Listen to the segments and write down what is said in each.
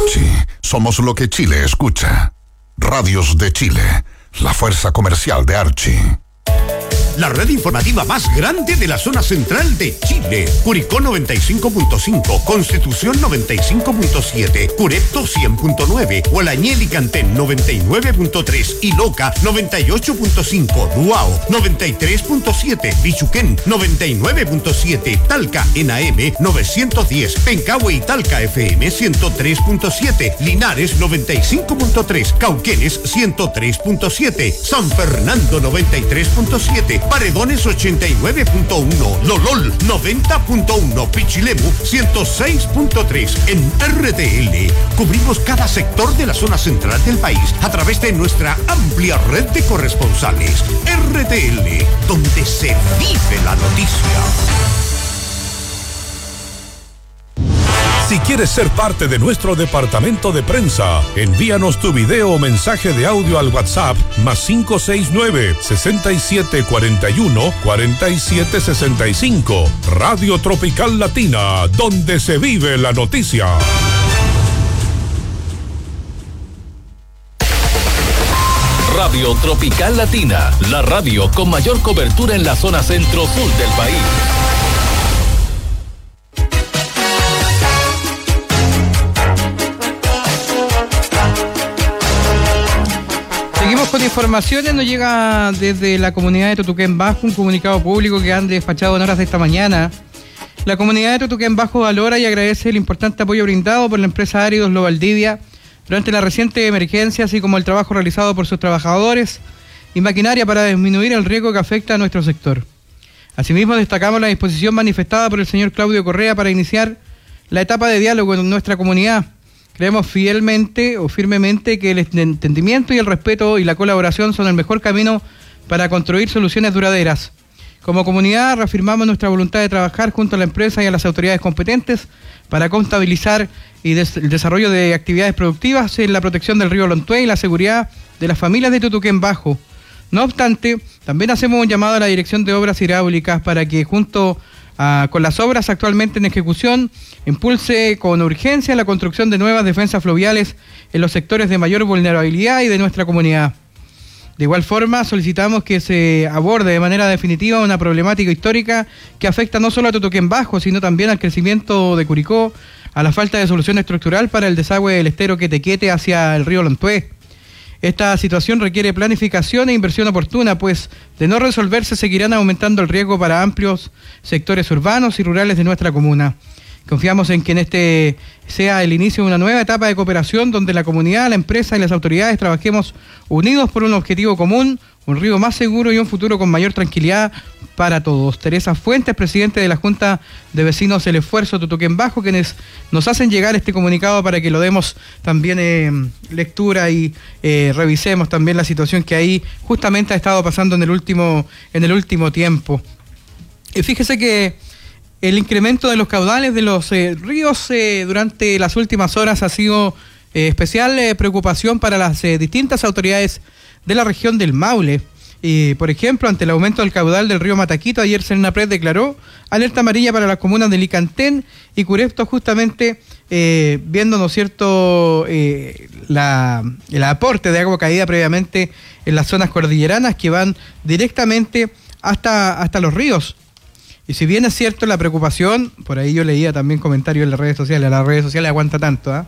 Archie, somos lo que Chile escucha. Radios de Chile, la fuerza comercial de Archie. La red informativa más grande de la zona central de Chile. Curicó 95.5, Constitución 95.7, Curepto 100.9, Hualañel y Cantén 99.3 y Loca 98.5, Duao 93.7, Bichuquén 99.7, Talca en AM 910, Pencahue y Talca FM 103.7, Linares 95.3, Cauquenes 103.7, San Fernando 93.7, Paredones 89.1, Lolol 90.1, Pichilemu 106.3. En RTL cubrimos cada sector de la zona central del país a través de nuestra amplia red de corresponsales. RTL, donde se vive la noticia. Si quieres ser parte de nuestro departamento de prensa, envíanos tu video o mensaje de audio al WhatsApp +569 6741 4765. Radio Tropical Latina, donde se vive la noticia. Radio Tropical Latina, la radio con mayor cobertura en la zona centro-sur del país. Seguimos con informaciones. Nos llega desde la comunidad de Totuquén Bajo un comunicado público que han despachado en horas de esta mañana. La comunidad de Totuquén Bajo valora y agradece el importante apoyo brindado por la empresa Áridos Lo Valdivia durante la reciente emergencia, así como el trabajo realizado por sus trabajadores y maquinaria para disminuir el riesgo que afecta a nuestro sector. Asimismo, destacamos la disposición manifestada por el señor Claudio Correa para iniciar la etapa de diálogo en nuestra comunidad. Creemos firmemente que el entendimiento y el respeto y la colaboración son el mejor camino para construir soluciones duraderas. Como comunidad reafirmamos nuestra voluntad de trabajar junto a la empresa y a las autoridades competentes para contabilizar el desarrollo de actividades productivas en la protección del río Lontué y la seguridad de las familias de Totuquén Bajo. No obstante, también hacemos un llamado a la Dirección de Obras Hidráulicas para que junto con las obras actualmente en ejecución, impulse con urgencia la construcción de nuevas defensas fluviales en los sectores de mayor vulnerabilidad y de nuestra comunidad. De igual forma, solicitamos que se aborde de manera definitiva una problemática histórica que afecta no solo a Totuquén Bajo, sino también al crecimiento de Curicó, a la falta de solución estructural para el desagüe del estero Quetequete hacia el río Lontué. Esta situación requiere planificación e inversión oportuna, pues de no resolverse seguirán aumentando el riesgo para amplios sectores urbanos y rurales de nuestra comuna. Confiamos en que en este sea el inicio de una nueva etapa de cooperación donde la comunidad, la empresa y las autoridades trabajemos unidos por un objetivo común, un río más seguro y un futuro con mayor tranquilidad para todos. Teresa Fuentes, presidente de la Junta de Vecinos El Esfuerzo Totuquén Bajo, quienes nos hacen llegar este comunicado para que lo demos también lectura y revisemos también la situación que ahí justamente ha estado pasando en el último tiempo. Fíjese que el incremento de los caudales de los ríos durante las últimas horas ha sido especial preocupación para las distintas autoridades de la región del Maule. Por ejemplo, ante el aumento del caudal del río Mataquito, ayer Senapred declaró alerta amarilla para las comunas de Licantén y Curepto, justamente viendo, ¿no es cierto?, el aporte de agua caída previamente en las zonas cordilleranas que van directamente hasta los ríos. Y si bien es cierto la preocupación, por ahí yo leía también comentarios en las redes sociales aguanta tanto,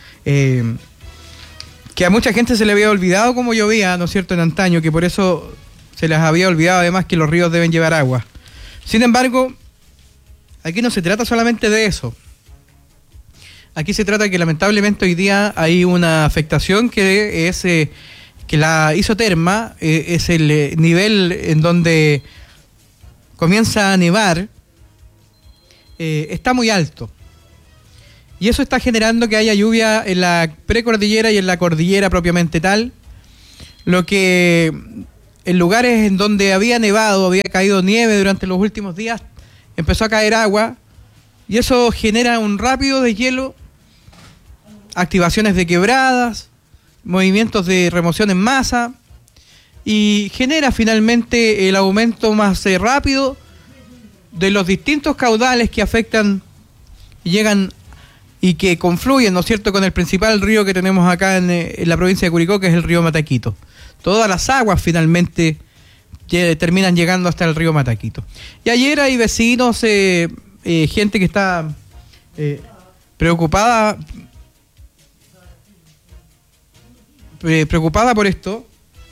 que a mucha gente se le había olvidado como llovía, ¿no es cierto?, en antaño, que por eso se les había olvidado además que los ríos deben llevar agua. Sin embargo, aquí no se trata solamente de eso. Aquí se trata que lamentablemente hoy día hay una afectación que es que la isoterma es el nivel en donde comienza a nevar, está muy alto. Y eso está generando que haya lluvia en la precordillera y en la cordillera propiamente tal, lo que en lugares en donde había nevado, había caído nieve durante los últimos días, empezó a caer agua, y eso genera un rápido deshielo, activaciones de quebradas, movimientos de remoción en masa, y genera finalmente el aumento más rápido de los distintos caudales que afectan y llegan y que confluyen, ¿no es cierto?, con el principal río que tenemos acá en la provincia de Curicó, que es el río Mataquito. Todas las aguas finalmente terminan llegando hasta el río Mataquito. Y ayer hay vecinos, gente que está preocupada por esto.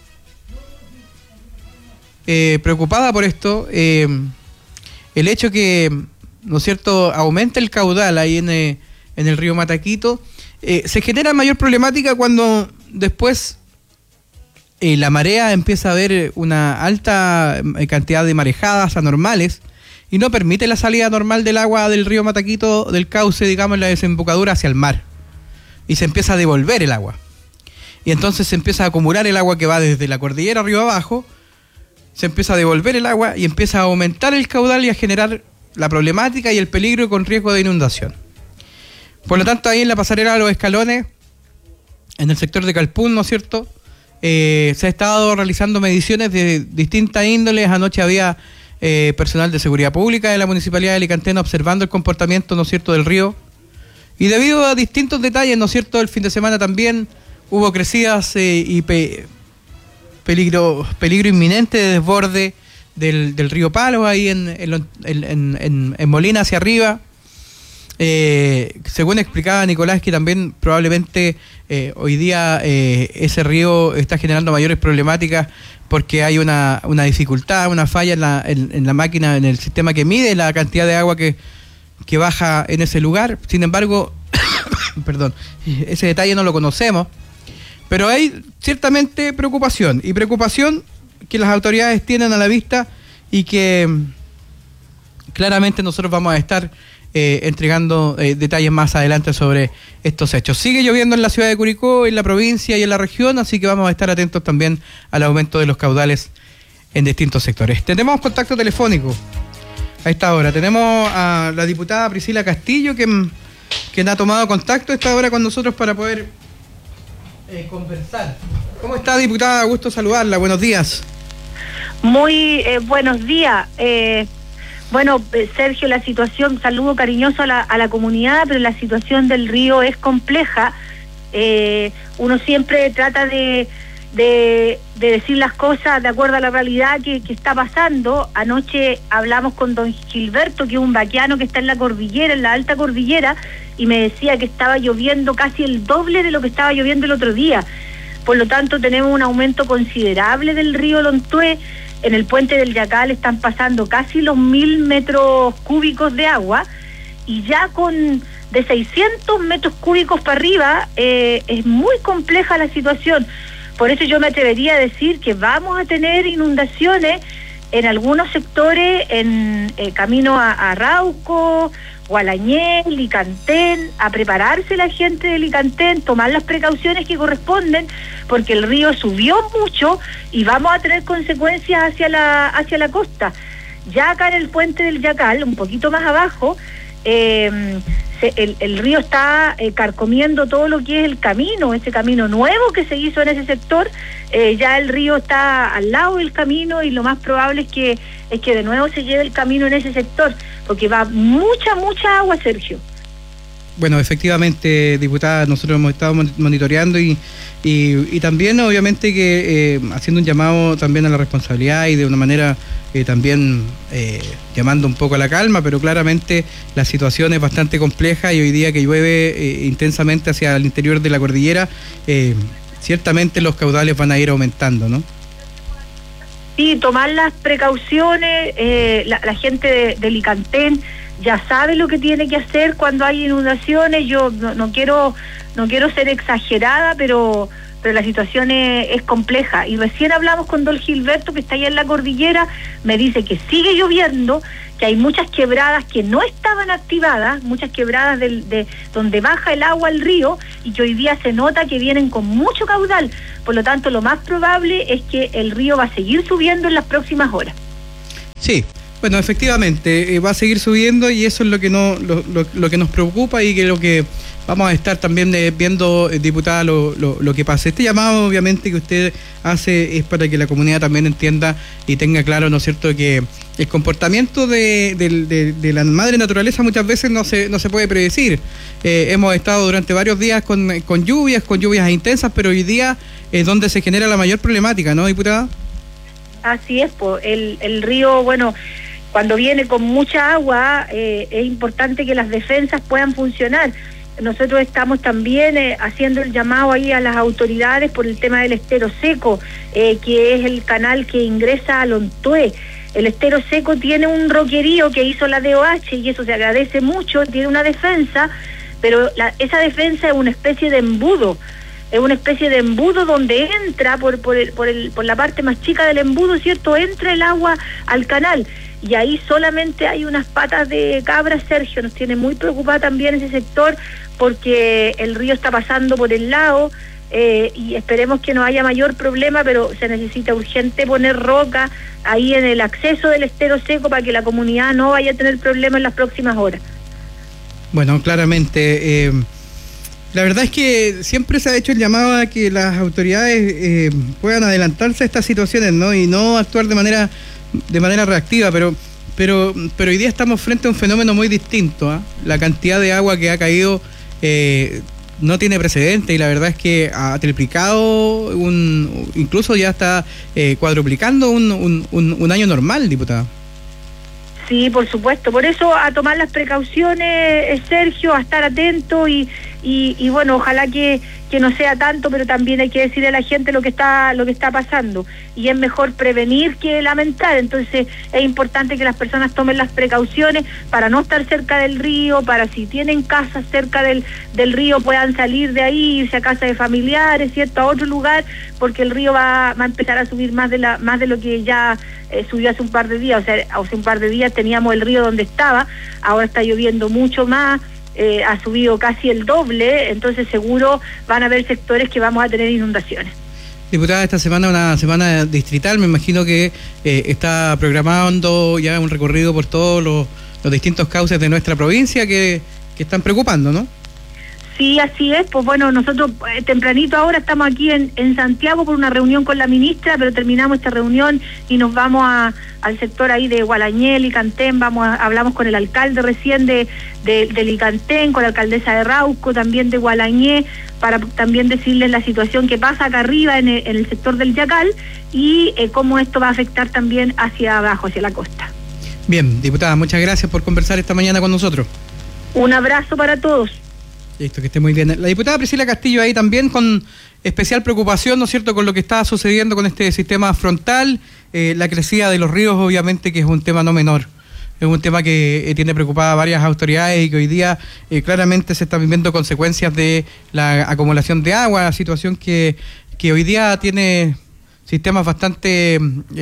El hecho que, ¿no es cierto?, aumente el caudal ahí en el río Mataquito, se genera mayor problemática cuando después la marea empieza a haber una alta cantidad de marejadas anormales y no permite la salida normal del agua del río Mataquito, del cauce, digamos, la desembocadura hacia el mar, y se empieza a devolver el agua. Y entonces se empieza a acumular el agua que va desde la cordillera arriba abajo, se empieza a devolver el agua y empieza a aumentar el caudal y a generar la problemática y el peligro con riesgo de inundación. Por lo tanto, ahí en la pasarela de los Escalones, en el sector de Calpún, ¿no es cierto?, se ha estado realizando mediciones de distintas índoles. Anoche había personal de seguridad pública de la Municipalidad de Alicantén observando el comportamiento, ¿no es cierto?, del río. Y debido a distintos detalles, ¿no es cierto?, el fin de semana también hubo crecidas y peligro inminente de desborde del río Palo, ahí en Molina hacia arriba. Según explicaba Nicolás, que también probablemente hoy día ese río está generando mayores problemáticas porque hay una dificultad, una falla en la máquina, en el sistema que mide la cantidad de agua que baja en ese lugar. Sin embargo, perdón, ese detalle no lo conocemos, pero hay ciertamente preocupación que las autoridades tienen a la vista y que claramente nosotros vamos a estar entregando detalles más adelante sobre estos hechos. Sigue lloviendo en la ciudad de Curicó, en la provincia y en la región, así que vamos a estar atentos también al aumento de los caudales en distintos sectores. Tenemos contacto telefónico a esta hora. Tenemos a la diputada Priscila Castillo, quien ha tomado contacto a esta hora con nosotros para poder conversar. ¿Cómo está, diputada? Gusto saludarla. Buenos días. Muy buenos días. Bueno, Sergio, la situación, saludo cariñoso a la comunidad, pero la situación del río es compleja. Uno siempre trata de decir las cosas de acuerdo a la realidad que está pasando. Anoche hablamos con don Gilberto, que es un vaquiano que está en la cordillera, en la alta cordillera, y me decía que estaba lloviendo casi el doble de lo que estaba lloviendo el otro día. Por lo tanto, tenemos un aumento considerable del río Lontué. En el puente del Yacal están pasando casi los 1000 metros cúbicos de agua, y ya de 600 metros cúbicos para arriba es muy compleja la situación. Por eso yo me atrevería a decir que vamos a tener inundaciones en algunos sectores, en camino a Rauco, Gualañé, Licantén, a prepararse la gente de Licantén, tomar las precauciones que corresponden, porque el río subió mucho y vamos a tener consecuencias hacia la costa. Ya acá en el puente del Yacal, un poquito más abajo, el río está carcomiendo todo lo que es el camino, ese camino nuevo que se hizo en ese sector. Ya el río está al lado del camino y lo más probable es que de nuevo se lleve el camino en ese sector, porque va mucha agua, Sergio. Bueno, efectivamente, diputada, nosotros hemos estado monitoreando y también obviamente que haciendo un llamado también a la responsabilidad y de una manera también llamando un poco a la calma, pero claramente la situación es bastante compleja y hoy día que llueve intensamente hacia el interior de la cordillera, ciertamente los caudales van a ir aumentando, ¿no? Sí, tomar las precauciones, la gente de Licantén ya sabe lo que tiene que hacer cuando hay inundaciones. Yo no quiero ser exagerada, pero la situación es compleja. Y recién hablamos con don Gilberto, que está allá en la cordillera, me dice que sigue lloviendo, que hay muchas quebradas que no estaban activadas, muchas quebradas de donde baja el agua al río, y que hoy día se nota que vienen con mucho caudal. Por lo tanto, lo más probable es que el río va a seguir subiendo en las próximas horas. Sí. Bueno, efectivamente, va a seguir subiendo y eso es lo que lo que nos preocupa y que lo que vamos a estar también viendo, diputada, lo que pasa. Este llamado, obviamente, que usted hace es para que la comunidad también entienda y tenga claro, ¿no es cierto?, que el comportamiento de la madre naturaleza muchas veces no se puede predecir. Hemos estado durante varios días con lluvias intensas, pero hoy día es donde se genera la mayor problemática, ¿no, diputada? Así es, pues, el río, bueno, cuando viene con mucha agua, es importante que las defensas puedan funcionar. Nosotros estamos también haciendo el llamado ahí a las autoridades por el tema del estero seco, que es el canal que ingresa a Lontué. El estero seco tiene un roquerío que hizo la DOH y eso se agradece mucho, tiene una defensa, pero esa defensa es una especie de embudo. Es una especie de embudo donde entra por la parte más chica del embudo, ¿cierto? Entra el agua al canal y ahí solamente hay unas patas de cabra. Sergio, nos tiene muy preocupada también ese sector porque el río está pasando por el lado y esperemos que no haya mayor problema, pero se necesita urgente poner roca ahí en el acceso del estero seco para que la comunidad no vaya a tener problemas en las próximas horas. Bueno, claramente... La verdad es que siempre se ha hecho el llamado a que las autoridades puedan adelantarse a estas situaciones, ¿no? Y no actuar de manera reactiva, pero hoy día estamos frente a un fenómeno muy distinto, ¿eh? La cantidad de agua que ha caído no tiene precedente y la verdad es que ha triplicado, incluso ya está cuadruplicando un año normal, diputada. Sí, por supuesto. Por eso a tomar las precauciones, Sergio, a estar atento y bueno, ojalá que no sea tanto, pero también hay que decirle a la gente lo que está pasando. Y es mejor prevenir que lamentar. Entonces es importante que las personas tomen las precauciones para no estar cerca del río, para si tienen casas cerca del río puedan salir de ahí, irse a casa de familiares, ¿cierto?, a otro lugar, porque el río va a empezar a subir más de lo que ya subió hace un par de días. O sea, hace un par de días teníamos el río donde estaba, ahora está lloviendo mucho más. Ha subido casi el doble, entonces seguro van a haber sectores que vamos a tener inundaciones. Diputada, esta semana una semana distrital, me imagino que está programando ya un recorrido por todos los distintos cauces de nuestra provincia que están preocupando, ¿no? Sí, así es. Pues bueno, nosotros tempranito ahora estamos aquí en Santiago por una reunión con la ministra, pero terminamos esta reunión y nos vamos al sector ahí de Gualañé, Licantén. Hablamos con el alcalde recién de Licantén, con la alcaldesa de Rauco, también de Gualañé, para también decirles la situación que pasa acá arriba en el sector del Yacal y cómo esto va a afectar también hacia abajo, hacia la costa. Bien, diputada, muchas gracias por conversar esta mañana con nosotros. Un abrazo para todos. Listo, que esté muy bien. La diputada Priscila Castillo ahí también con especial preocupación, ¿no es cierto?, con lo que está sucediendo con este sistema frontal, la crecida de los ríos, obviamente, que es un tema no menor. Es un tema que tiene preocupada a varias autoridades y que hoy día claramente se están viviendo consecuencias de la acumulación de agua, situación que hoy día tiene sistemas bastante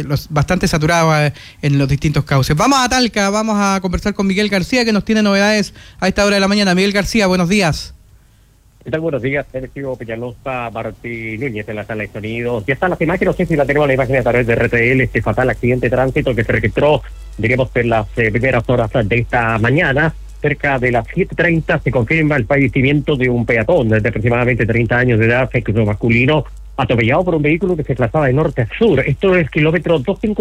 saturados en los distintos cauces. Vamos a Talca, vamos a conversar con Miguel García, que nos tiene novedades a esta hora de la mañana. Miguel García, buenos días. ¿Qué tal? Buenos días, Sergio Peñalosa, Martín Núñez en la sala de sonidos. Ya están las imágenes, no sé si la tenemos la imagen a través de RTL, este fatal accidente de tránsito que se registró, diríamos, en las primeras horas de esta mañana. Cerca de las 7:30 se confirma el fallecimiento de un peatón de aproximadamente 30 años de edad, sexo masculino, atropellado por un vehículo que se desplazaba de norte a sur. Esto es kilómetro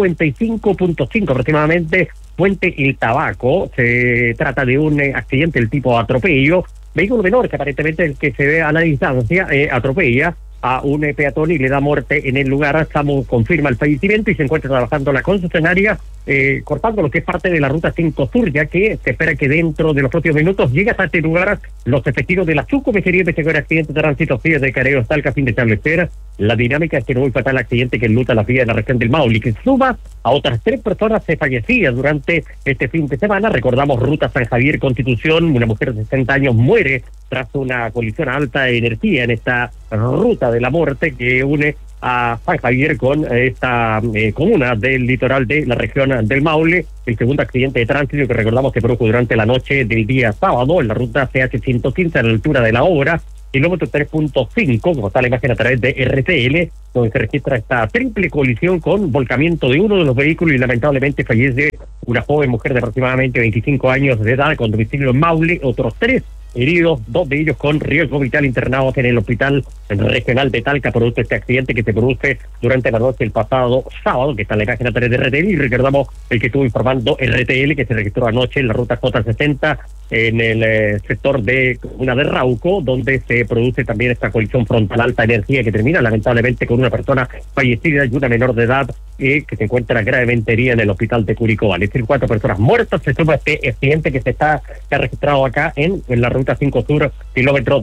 255.5 aproximadamente, Puente El Tabaco. Se trata de un accidente del tipo atropello. Vehículo menor que aparentemente el que se ve a la distancia atropella a un peatón y le da muerte en el lugar. SAMU confirma el fallecimiento y se encuentra trabajando la concesionaria cortando lo que es parte de la ruta 5 Sur, ya que se espera que dentro de los próximos minutos llegue hasta este lugar los efectivos de la subcomisaría de investigación de accidentes de tránsito FIA de Careos Talca, a fin de establecer la dinámica de este muy fatal accidente que enluta la vía de la región del Maule, que suma a otras 3 personas fallecidas durante este fin de semana. Recordamos ruta San Javier Constitución, una mujer de 60 años muere tras una colisión a alta energía en esta ruta de la muerte que une a San Javier con esta comuna del litoral de la región del Maule. El segundo accidente de tránsito que recordamos se produjo durante la noche del día sábado en la ruta CH115 a la altura de la obra, kilómetro 3.5, como está la imagen a través de RTL, donde se registra esta triple colisión con volcamiento de uno de los vehículos y lamentablemente fallece una joven mujer de aproximadamente 25 años de edad con domicilio en Maule, otros 3 heridos, 2 de ellos con riesgo vital internados en el hospital regional de Talca, producto de este accidente que se produce durante la noche del pasado sábado, que está en la imagen a través de RTL, y recordamos el que estuvo informando RTL, que se registró anoche en la ruta J60, en el sector de una de Rauco, donde se produce también esta colisión frontal alta energía que termina lamentablemente con una persona fallecida y una menor de edad que se encuentra gravemente herida en el hospital de Curicó. Al decir 4 personas muertas, se suma este accidente que se ha registrado acá en la ruta 5 Sur, kilómetro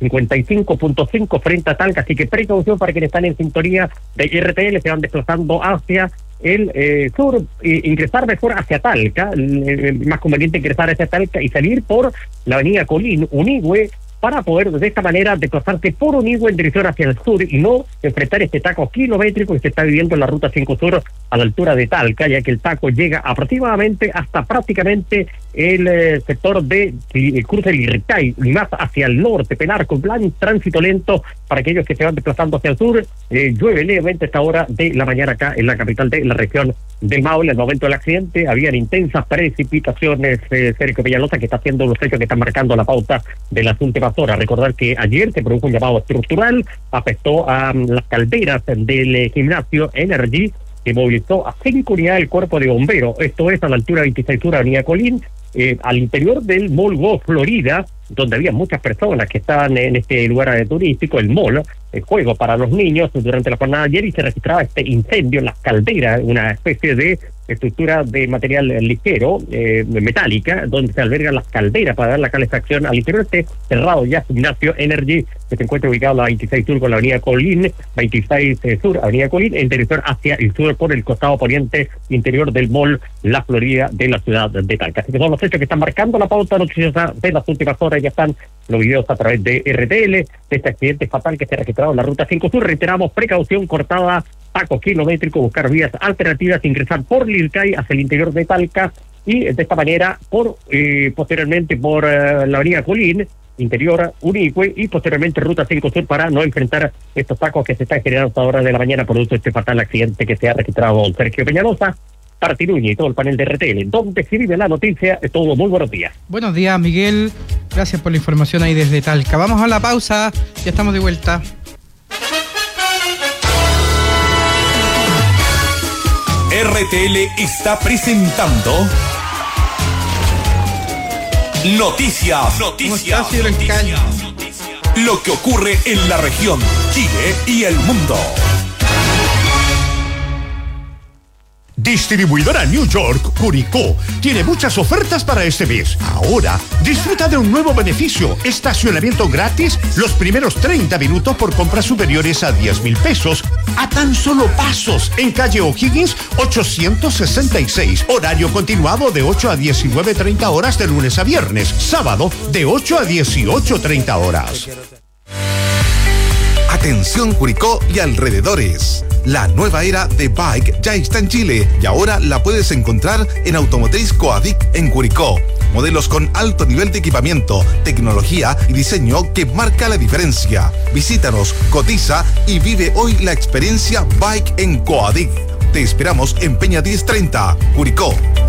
255.5 frente a Talca, así que precaución para quienes están en sintonía de RTL, se van desplazando hacia el sur, ingresar mejor hacia Talca, más conveniente ingresar hacia Talca y salir por la avenida Colín, Unigüe, para poder de esta manera desplazarse por Unigüe en dirección hacia el sur y no enfrentar este taco kilométrico que se está viviendo en la ruta 5 Sur a la altura de Talca, ya que el taco llega aproximadamente hasta prácticamente el sector de el cruce del Irtay y más hacia el norte, Penarco, plan tránsito lento para aquellos que se van desplazando hacia el sur. Llueve levemente a esta hora de la mañana acá en la capital de la región del Maule. Al momento del accidente habían intensas precipitaciones, Sergio Peñalosa, que está haciendo los hechos que están marcando la pauta de las últimas horas. Recordar que ayer se produjo un llamado estructural, afectó a las calderas del gimnasio Energy, que movilizó a 5 unidades del cuerpo de bomberos, esto es a la altura 26 Sur, avenida Colín, al interior del Mall Go Florida, donde había muchas personas que estaban en este lugar turístico, el mall, el juego para los niños, durante la jornada de ayer, y se registraba este incendio en las calderas, una especie de estructura de material ligero, metálica, donde se albergan las calderas para dar la calefacción al interior. Este cerrado ya gimnasio Energy, que se encuentra ubicado en la 26 Sur con la avenida Colín, 26 Sur, avenida Colín, en dirección hacia el sur por el costado poniente interior del mall La Florida de la ciudad de Talca. Así que son los hechos que están marcando la pauta noticiosa de las últimas horas. Ya están los videos a través de RTL de este accidente fatal que se ha registrado en la ruta 5 Sur. Reiteramos, precaución, cortada, taco kilométrico, buscar vías alternativas, ingresar por Lircay hacia el interior de Talca y de esta manera posteriormente por la avenida Colín, interior Unigüe, y posteriormente ruta 5 Sur para no enfrentar estos tacos que se están generando hasta horas de la mañana producto de este fatal accidente que se ha registrado. Sergio Peñalosa, Parti Núñez y todo el panel de RTL, donde se vive la noticia. Es todo, muy buenos días. Buenos días, Miguel. Gracias por la información ahí desde Talca. Vamos a la pausa, ya estamos de vuelta. RTL está presentando Noticias. Lo que ocurre en la región, Chile y el mundo. Distribuidora New York Curicó tiene muchas ofertas para este mes. Ahora, disfruta de un nuevo beneficio: estacionamiento gratis los primeros 30 minutos por compras superiores a 10,000 pesos a tan solo pasos en calle O'Higgins 866. Horario continuado de 8 a 19:30 horas de lunes a viernes. Sábado de 8 a 18:30 horas. Atención Curicó y alrededores. La nueva era de Bike ya está en Chile y ahora la puedes encontrar en Automotriz Coadic en Curicó. Modelos con alto nivel de equipamiento, tecnología y diseño que marca la diferencia. Visítanos, cotiza y vive hoy la experiencia Bike en Coadic. Te esperamos en Peña 1030, Curicó.